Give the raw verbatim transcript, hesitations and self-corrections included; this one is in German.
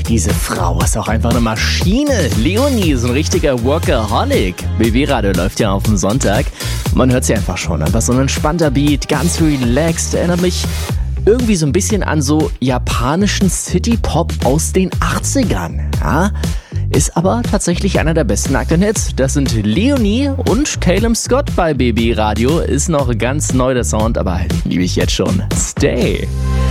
diese Frau ist auch einfach eine Maschine. Leonie ist ein richtiger Workaholic. B B-Radio läuft ja auf dem Sonntag. Man hört sie einfach schon. Einfach so ein entspannter Beat, ganz relaxed. Erinnert mich irgendwie so ein bisschen an so japanischen City-Pop aus den achtzigern. Ja? Ist aber tatsächlich einer der besten aktuellen Hits. Das sind Leonie und Calum Scott bei B B Radio. Ist noch ganz neu der Sound, aber liebe ich jetzt schon. Stay.